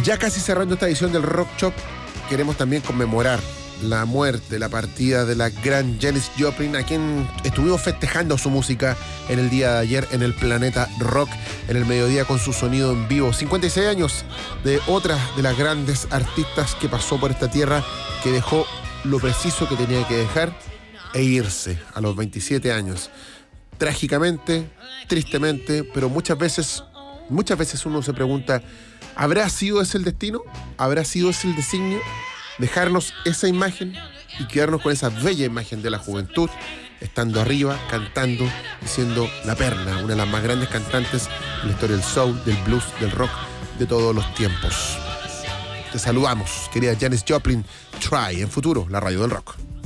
Ya casi cerrando esta edición del Rock Shop, queremos también conmemorar la muerte, la partida de la gran Janis Joplin, a quien estuvimos festejando su música en el día de ayer en el Planeta Rock, en el mediodía con su sonido en vivo. 56 años de otra de las grandes artistas que pasó por esta tierra, que dejó lo preciso que tenía que dejar e irse a los 27 años. Trágicamente, tristemente, pero muchas veces uno se pregunta, ¿habrá sido ese el destino? ¿Habrá sido ese el designio? Dejarnos esa imagen y quedarnos con esa bella imagen de la juventud, estando arriba, cantando y siendo la perla, una de las más grandes cantantes en la historia del soul, del blues, del rock, de todos los tiempos. Te saludamos, querida Janis Joplin. Try en Futuro, la radio del rock.